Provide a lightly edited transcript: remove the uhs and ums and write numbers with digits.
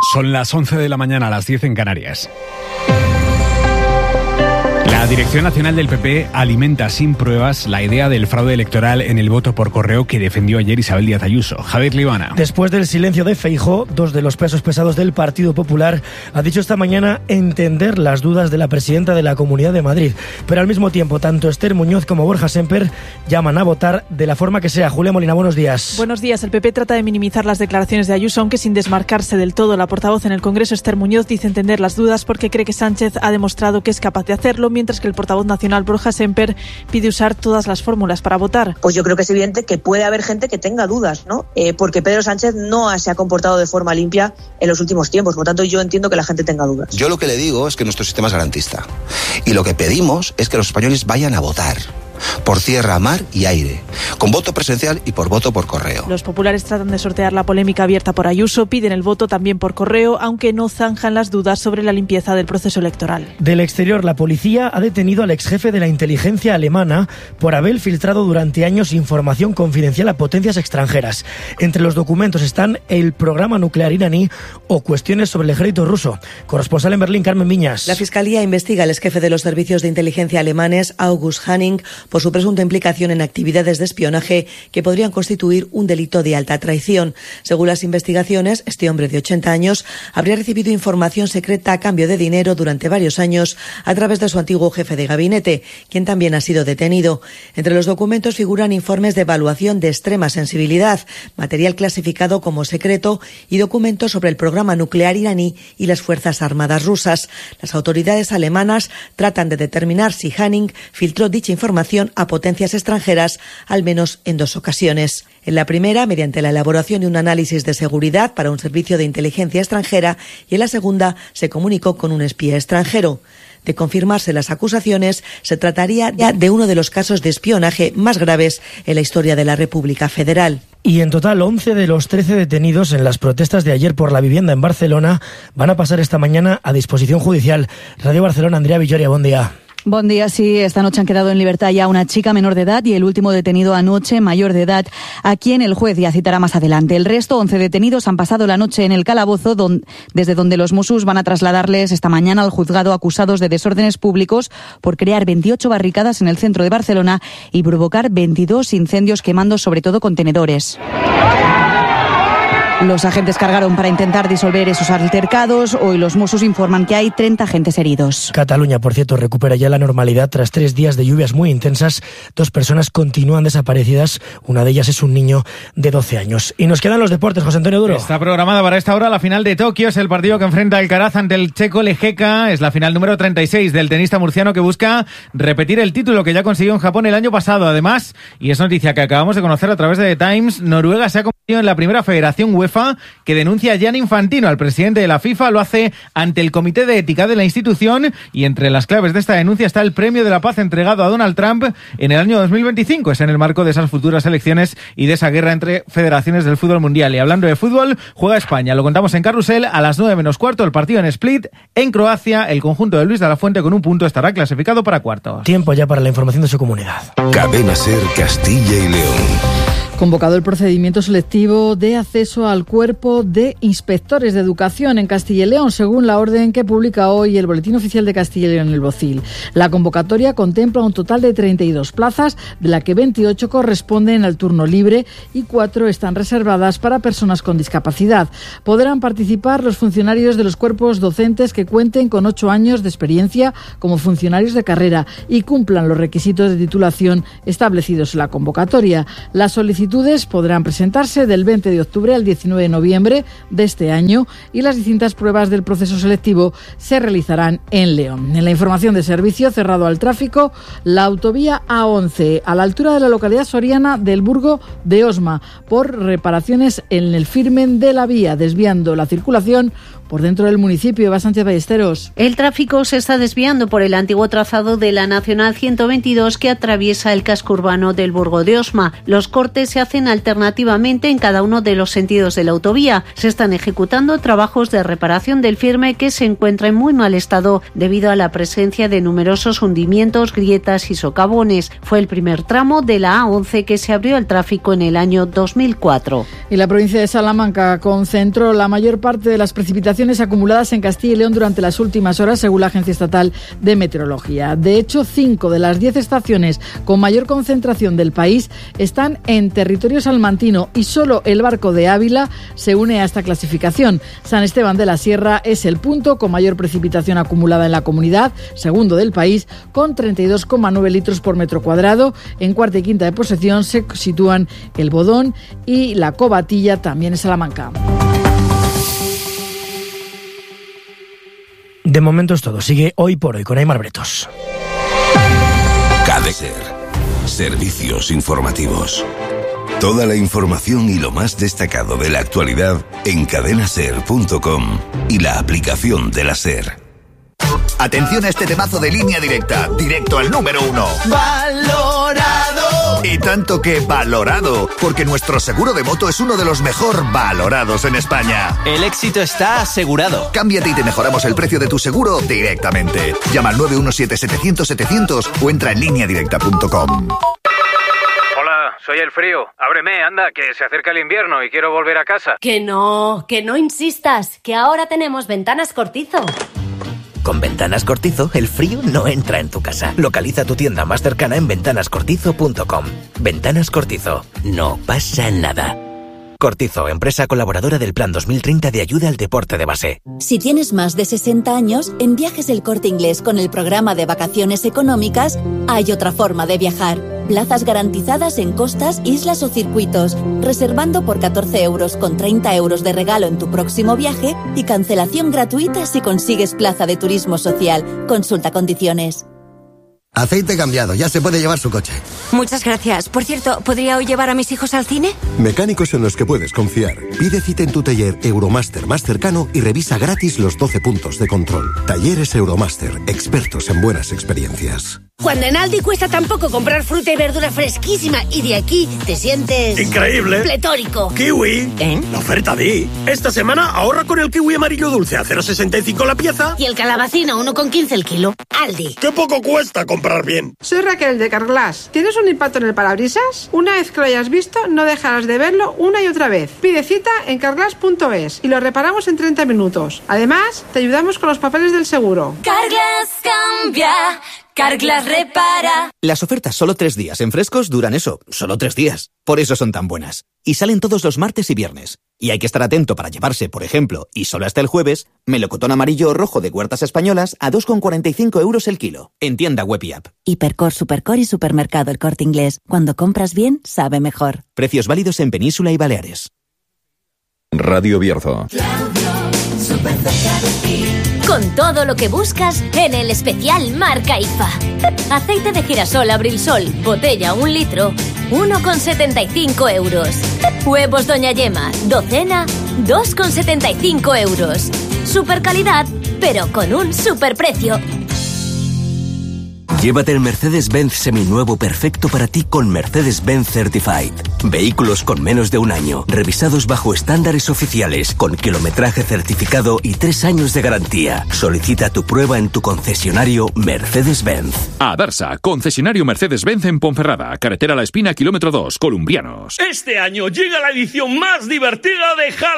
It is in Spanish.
Son las 11 de la mañana, a las 10 en Canarias. La Dirección Nacional del PP alimenta sin pruebas la idea del fraude electoral en el voto por correo que defendió ayer Isabel Díaz Ayuso. Javier Libana. Después del silencio de Feijóo, dos de los pesos pesados del Partido Popular ha dicho esta mañana entender las dudas de la presidenta de la Comunidad de Madrid. Pero al mismo tiempo, tanto Esther Muñoz como Borja Semper llaman a votar de la forma que sea. Julia Molina, buenos días. Buenos días. El PP trata de minimizar las declaraciones de Ayuso, aunque sin desmarcarse del todo. La portavoz en el Congreso, Esther Muñoz, dice entender las dudas porque cree que Sánchez ha demostrado que es capaz de hacerlo, mientras que el portavoz nacional Borja Semper pide usar todas las fórmulas para votar. Pues yo creo que es evidente que puede haber gente que tenga dudas, ¿no? Porque Pedro Sánchez no se ha comportado de forma limpia en los últimos tiempos, por lo tanto yo entiendo que la gente tenga dudas. Yo lo que le digo es que nuestro sistema es garantista y lo que pedimos es que los españoles vayan a votar por tierra, mar y aire, con voto presencial y por voto por correo. Los populares tratan de sortear la polémica abierta por Ayuso, piden el voto también por correo, aunque no zanjan las dudas sobre la limpieza del proceso electoral. Del exterior, la policía ha detenido al exjefe de la inteligencia alemana por haber filtrado durante años información confidencial a potencias extranjeras. Entre los documentos están el programa nuclear iraní o cuestiones sobre el ejército ruso. Corresponsal en Berlín, Carmen Viñas. La Fiscalía investiga al exjefe de los servicios de inteligencia alemanes, August Hanning, por su presunta implicación en actividades de espionaje que podrían constituir un delito de alta traición. Según las investigaciones, este hombre de 80 años habría recibido información secreta a cambio de dinero durante varios años a través de su antiguo jefe de gabinete, quien también ha sido detenido. Entre los documentos figuran informes de evaluación de extrema sensibilidad, material clasificado como secreto y documentos sobre el programa nuclear iraní y las Fuerzas Armadas rusas. Las autoridades alemanas tratan de determinar si Hanning filtró dicha información a potencias extranjeras al menos en 2 ocasiones. En la primera, mediante la elaboración de un análisis de seguridad para un servicio de inteligencia extranjera, y en la segunda se comunicó con un espía extranjero. De confirmarse las acusaciones, se trataría ya de uno de los casos de espionaje más graves en la historia de la República Federal. Y en total, 11 de los 13 detenidos en las protestas de ayer por la vivienda en Barcelona van a pasar esta mañana a disposición judicial. Radio Barcelona, Andrea Villoria, buen día. Buen día, sí, esta noche han quedado en libertad ya una chica menor de edad y el último detenido anoche, mayor de edad, a quien el juez ya citará más adelante. El resto, 11 detenidos, han pasado la noche en el calabozo, desde donde los Mossos van a trasladarles esta mañana al juzgado acusados de desórdenes públicos por crear 28 barricadas en el centro de Barcelona y provocar 22 incendios quemando sobre todo contenedores. Los agentes cargaron para intentar disolver esos altercados. Hoy los Mossos informan que hay 30 agentes heridos. Cataluña, por cierto, recupera ya la normalidad tras 3 días de lluvias muy intensas. 2 personas continúan desaparecidas. Una de ellas es un niño de 12 años. Y nos quedan los deportes, José Antonio Duro. Está programada para esta hora la final de Tokio. Es el partido que enfrenta a Alcaraz ante el checo Lejeka. Es la final número 36 del tenista murciano que busca repetir el título que ya consiguió en Japón el año pasado. Además, y es noticia que acabamos de conocer a través de The Times, Noruega se ha convertido en la primera federación UEFA que denuncia a Gianni Infantino, al presidente de la FIFA. Lo hace ante el Comité de Ética de la institución y entre las claves de esta denuncia está el Premio de la Paz entregado a Donald Trump en el año 2025. Es en el marco de esas futuras elecciones y de esa guerra entre federaciones del fútbol mundial. Y hablando de fútbol, juega España. Lo contamos en Carrusel a las 9 menos cuarto. El partido en Split, en Croacia. El conjunto de Luis de la Fuente con un punto estará clasificado para cuartos. Tiempo ya para la información de su comunidad. Cadena SER Castilla y León. Convocado el procedimiento selectivo de acceso al cuerpo de inspectores de educación en Castilla y León, según la orden que publica hoy el Boletín Oficial de Castilla y León, el BOCIL. La convocatoria contempla un total de 32 plazas, de las que 28 corresponden al turno libre y 4 están reservadas para personas con discapacidad. Podrán participar los funcionarios de los cuerpos docentes que cuenten con 8 años de experiencia como funcionarios de carrera y cumplan los requisitos de titulación establecidos en la convocatoria. Las solicitudes podrán presentarse del 20 de octubre al 19 de noviembre de este año y las distintas pruebas del proceso selectivo se realizarán en León. En la información de servicio, cerrado al tráfico, la autovía A11 a la altura de la localidad soriana del Burgo de Osma por reparaciones en el firmen de la vía, desviando la circulación por dentro del municipio. Eva Sánchez Ballesteros. El tráfico se está desviando por el antiguo trazado de la Nacional 122 que atraviesa el casco urbano del Burgo de Osma. Los cortes se se hacen alternativamente en cada uno de los sentidos de la autovía. Se están ejecutando trabajos de reparación del firme que se encuentra en muy mal estado debido a la presencia de numerosos hundimientos, grietas y socavones. Fue el primer tramo de la A11 que se abrió al tráfico en el año 2004. Y la provincia de Salamanca concentró la mayor parte de las precipitaciones acumuladas en Castilla y León durante las últimas horas, según la Agencia Estatal de Meteorología. De hecho, 5 de las 10 estaciones con mayor concentración del país están en territorio salmantino y solo el Barco de Ávila se une a esta clasificación. San Esteban de la Sierra es el punto con mayor precipitación acumulada en la comunidad, segundo del país, con 32,9 litros por metro cuadrado. En cuarta y quinta de posición se sitúan el Bodón y la Covatilla, también en Salamanca. De momento es todo. Sigue Hoy por Hoy con Aimar Bretos. Cadeser. Servicios informativos. Toda la información y lo más destacado de la actualidad en cadenaser.com y la aplicación de la SER. Atención a este temazo de Línea Directa, directo al número 1. ¡Valorado! Y tanto que valorado, porque nuestro seguro de moto es uno de los mejor valorados en España. El éxito está asegurado. Cámbiate y te mejoramos el precio de tu seguro directamente. Llama al 917-700-700 o entra en lineadirecta.com. Hola, soy el frío. Ábreme, anda, que se acerca el invierno y quiero volver a casa. Que no insistas, que ahora tenemos Ventanas Cortizo. Con Ventanas Cortizo, el frío no entra en tu casa. Localiza tu tienda más cercana en ventanascortizo.com. Ventanas Cortizo. No pasa nada. Cortizo, empresa colaboradora del Plan 2030 de ayuda al deporte de base. Si tienes más de 60 años, en Viajes El Corte Inglés con el programa de vacaciones económicas, hay otra forma de viajar. Plazas garantizadas en costas, islas o circuitos, reservando por 14 euros con 30 euros de regalo en tu próximo viaje y cancelación gratuita si consigues plaza de turismo social. Consulta condiciones. Aceite cambiado, ya se puede llevar su coche. Muchas gracias. Por cierto, ¿podría hoy llevar a mis hijos al cine? Mecánicos en los que puedes confiar. Pide cita en tu taller Euromaster más cercano y revisa gratis los 12 puntos de control. Talleres Euromaster, expertos en buenas experiencias. Cuando en Aldi cuesta tan poco comprar fruta y verdura fresquísima y de aquí te sientes... ¡increíble! ¡Pletórico! ¡Kiwi! La oferta Di. Esta semana ahorra con el kiwi amarillo dulce a 0,65 la pieza. Y el calabacín a 1,15 el kilo. Aldi. ¡Qué poco cuesta comprar bien! Soy Raquel de Carglass. ¿Tienes un impacto en el parabrisas? Una vez que lo hayas visto, no dejarás de verlo una y otra vez. Pide cita en carglass.es y lo reparamos en 30 minutos. Además, te ayudamos con los papeles del seguro. Carglass cambia. Carglass repara. Las ofertas solo 3 días en Frescos duran eso, solo 3 días. Por eso son tan buenas. Y salen todos los martes y viernes. Y hay que estar atento para llevarse, por ejemplo, y solo hasta el jueves, melocotón amarillo o rojo de Huertas Españolas a 2,45 euros el kilo. En tienda web y app. Hipercor, Supercor y Supermercado El Corte Inglés. Cuando compras bien, sabe mejor. Precios válidos en Península y Baleares. Radio Bierzo. Con todo lo que buscas en el especial marca IFA. Aceite de girasol Abrilsol, botella 1 litro, 1,75 euros. Huevos Doña Yema, docena, 2,75 euros. Super calidad, pero con un super precio. Llévate el Mercedes-Benz seminuevo perfecto para ti con Mercedes-Benz Certified. Vehículos con menos de 1 año, revisados bajo estándares oficiales, con kilometraje certificado y 3 años de garantía. Solicita tu prueba en tu concesionario Mercedes-Benz. Adarsa, concesionario Mercedes-Benz en Ponferrada, carretera La Espina, kilómetro 2, Columbrianos. Este año llega la edición más divertida de Halloween.